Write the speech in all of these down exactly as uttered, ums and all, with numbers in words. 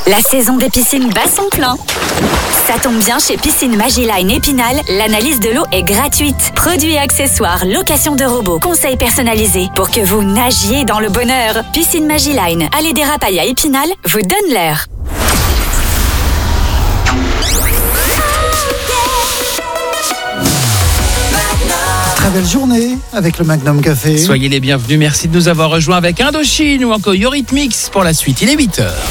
La saison des piscines bat son plein. Ça tombe bien, chez Piscine Magiline Épinal, l'analyse de l'eau est gratuite. Produits et accessoires, location de robots, conseils personnalisés pour que vous nagiez dans le bonheur. Piscine Magiline, allée des Rapailles à Épinal, vous donne l'air. Très belle journée avec le Magnum Café. Soyez les bienvenus, merci de nous avoir rejoints avec Indochine ou encore Eurythmics pour la suite. Il est huit heures.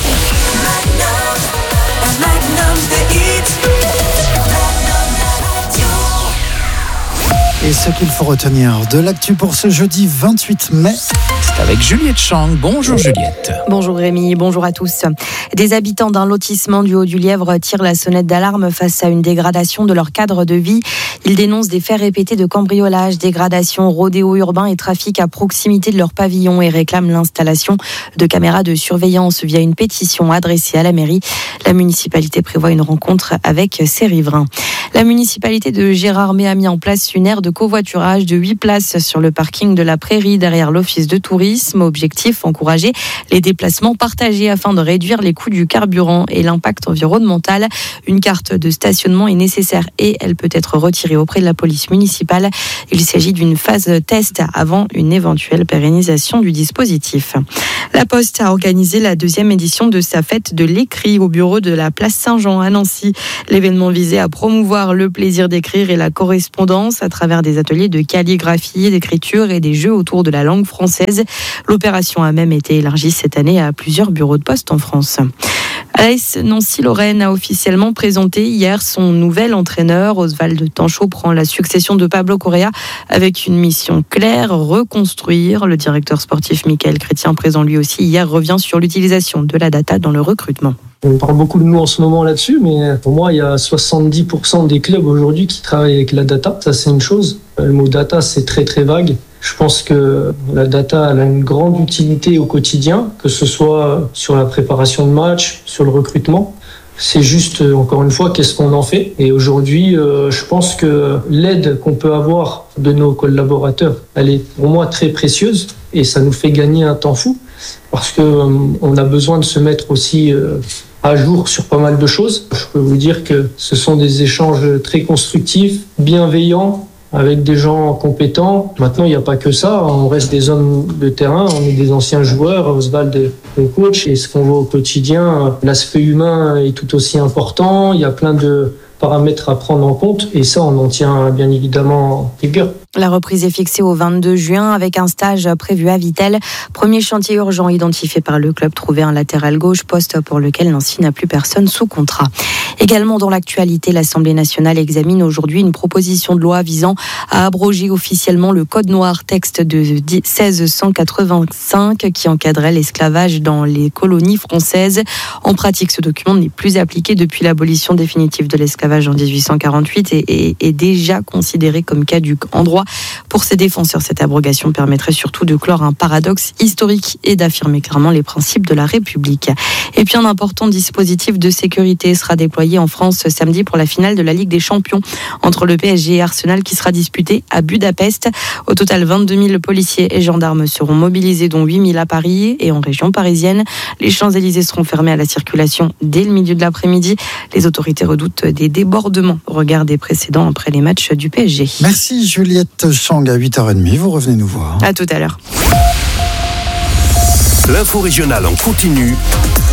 Et ce qu'il faut retenir de l'actu pour ce jeudi vingt-huit mai. C'est avec Juliette Chang. Bonjour Juliette. Bonjour Rémi, bonjour à tous. Des habitants d'un lotissement du Haut-du-Lièvre tirent la sonnette d'alarme face à une dégradation de leur cadre de vie. Ils dénoncent des faits répétés de cambriolage, dégradation, rodéo urbain et trafic à proximité de leur pavillon et réclament l'installation de caméras de surveillance via une pétition adressée à la mairie. La municipalité prévoit une rencontre avec ses riverains. La municipalité de Gérardmer a mis en place une aire de covoiturage de huit places sur le parking de la Prairie derrière l'office de tourisme. Objectif, encourager les déplacements partagés afin de réduire les coûts du carburant et l'impact environnemental. Une carte de stationnement est nécessaire et elle peut être retirée auprès de la police municipale. Il s'agit d'une phase test avant une éventuelle pérennisation du dispositif. La Poste a organisé la deuxième édition de sa fête de l'écrit au bureau de la place Saint-Jean à Nancy. L'événement visait à promouvoir le plaisir d'écrire et la correspondance à travers des ateliers de calligraphie, d'écriture et des jeux autour de la langue française. L'opération a même été élargie cette année à plusieurs bureaux de poste en France. A S Nancy-Lorraine a officiellement présenté hier son nouvel entraîneur. Oswald Tanchot prend la succession de Pablo Correa avec une mission claire, reconstruire. Le directeur sportif Michael Chrétien, présent lui aussi hier, revient sur l'utilisation de la data dans le recrutement. On parle beaucoup de nous en ce moment là-dessus, mais pour moi, il y a soixante-dix pour cent des clubs aujourd'hui qui travaillent avec la data. Ça, c'est une chose. Le mot data, c'est très, très vague. Je pense que la data elle a une grande utilité au quotidien, que ce soit sur la préparation de matchs, sur le recrutement. C'est juste, encore une fois, qu'est-ce qu'on en fait. Et aujourd'hui, euh, je pense que l'aide qu'on peut avoir de nos collaborateurs, elle est pour moi très précieuse et ça nous fait gagner un temps fou parce que euh, on a besoin de se mettre aussi euh, à jour sur pas mal de choses. Je peux vous dire que ce sont des échanges très constructifs, bienveillants, avec des gens compétents. Maintenant, il n'y a pas que ça. On reste des hommes de terrain, on est des anciens joueurs. Oswald est le coach. Et ce qu'on voit au quotidien, l'aspect humain est tout aussi important. Il y a plein de paramètres à prendre en compte. Et ça, on en tient bien évidemment rigueur. La reprise est fixée au vingt-deux juin avec un stage prévu à Vittel. Premier chantier urgent identifié par le club, trouver un latéral gauche, poste pour lequel Nancy n'a plus personne sous contrat. Également dans l'actualité, l'Assemblée nationale examine aujourd'hui une proposition de loi visant à abroger officiellement le code noir, texte de seize cent quatre-vingt-cinq qui encadrait l'esclavage dans les colonies françaises. En pratique, ce document n'est plus appliqué depuis l'abolition définitive de l'esclavage en dix-huit cent quarante-huit et est déjà considéré comme caduc en droit. Pour ses défenseurs, cette abrogation permettrait surtout de clore un paradoxe historique et d'affirmer clairement les principes de la République. Et puis un important dispositif de sécurité sera déployé en France ce samedi pour la finale de la Ligue des Champions entre le P S G et Arsenal qui sera disputée à Budapest. Au total, vingt-deux mille policiers et gendarmes seront mobilisés, dont huit mille à Paris et en région parisienne. Les Champs-Élysées seront fermés à la circulation dès le milieu de l'après-midi. Les autorités redoutent des débordements au regard des précédents après les matchs du P S G. Merci Juliette Chang à huit heures trente. Vous revenez nous voir. À tout à l'heure. L'info régionale en continu